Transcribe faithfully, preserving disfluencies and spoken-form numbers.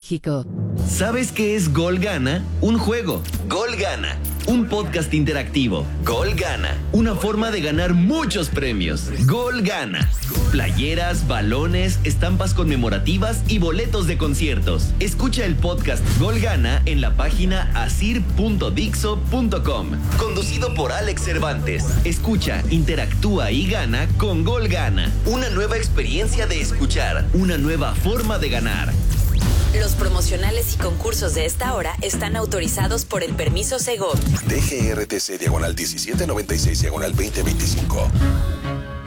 México. ¿Sabes qué es Gol Gana? Un juego. Gol Gana. Un podcast interactivo. Gol Gana. Una forma de ganar muchos premios. Gol Gana. Playeras, balones, estampas conmemorativas y boletos de conciertos. Escucha el podcast Gol Gana en la página asir punto dixo punto com. Conducido por Alex Cervantes. Escucha, interactúa y gana con Gol Gana. Una nueva experiencia de escuchar. Una nueva forma de ganar. Los promocionales y concursos de esta hora están autorizados por el permiso Segov. D G R T C diagonal diecisiete noventa y seis diagonal veinte veinticinco.